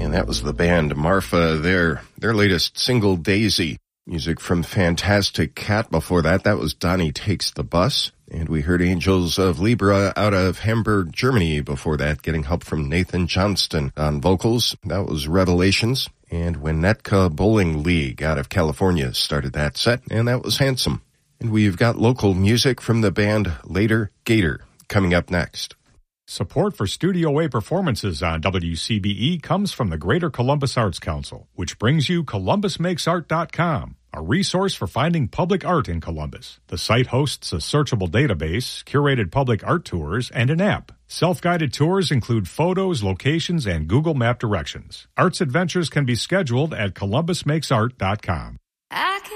And that was the band Marfa, their latest single, Daisy. Music from Fantastic Cat before that. That was Donnie Takes the Bus. And we heard Angels of Libra out of Hamburg, Germany before that, getting help from Nathan Johnston on vocals. That was Revelations. And Winnetka Bowling League out of California started that set, and that was Handsome. And we've got local music from the band Later Gator coming up next. Support for Studio A performances on WCBE comes from the Greater Columbus Arts Council, which brings you ColumbusMakesArt.com, a resource for finding public art in Columbus. The site hosts a searchable database, curated public art tours, and an app. Self-guided tours include photos, locations, and Google Map directions. Arts adventures can be scheduled at ColumbusMakesArt.com.